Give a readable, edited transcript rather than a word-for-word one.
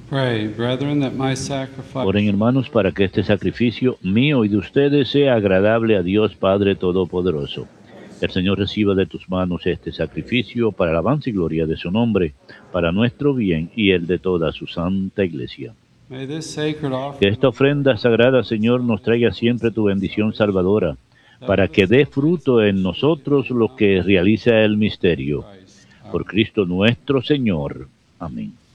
Pray, brethren, that my sacrifice Oren, hermanos, para que este sacrificio mío y de ustedes sea agradable a Dios Padre Todopoderoso. El Señor reciba de tus manos este sacrificio para alabanza y gloria de su nombre, para nuestro bien y el de toda su santa Iglesia. may this sacred Que offering esta ofrenda sagrada, Señor, nos traiga siempre tu bendición salvadora, para que dé fruto en nosotros lo que realiza el misterio. Christ. Por Cristo nuestro Señor. Amén.